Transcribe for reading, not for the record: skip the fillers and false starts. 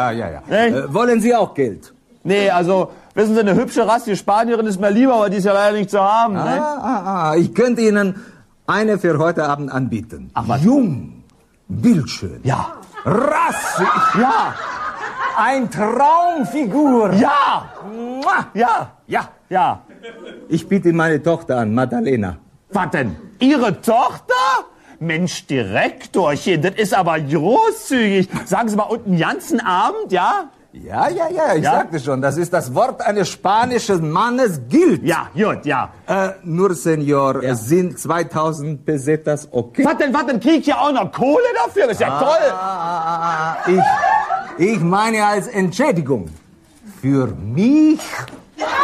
Wollen Sie auch Geld? Nee, also, wissen Sie, eine hübsche, rassige Spanierin ist mir lieber, aber die ist ja leider nicht zu haben. Ne? Ich könnte Ihnen eine für heute Abend anbieten. Ach, was? Jung, bildschön. Ja. Rassig. Ja. Ein Traumfigur. Ja. Ja. Ja. Ja. Ich biete meine Tochter an, Madalena. Was denn? Ihre Tochter? Mensch, Direktorchen, das ist aber großzügig. Sagen Sie mal, und einen ganzen Abend, ja? Ja, ich sagte schon, das ist das Wort eines spanischen Mannes, gilt. Ja, gut, ja. Nur, Senor, sind 2000 Pesetas okay? Was denn, krieg ich ja auch noch Kohle dafür? Das ist ja toll. Ich meine als Entschädigung. Für mich